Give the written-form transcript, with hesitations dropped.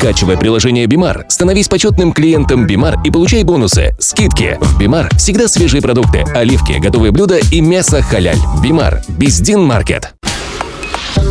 Скачивай приложение Бимар, становись почетным клиентом Бимар и получай бонусы, скидки. В Бимар всегда свежие продукты, оливки, готовые блюда и мясо халяль. Бимар. Бездин Маркет.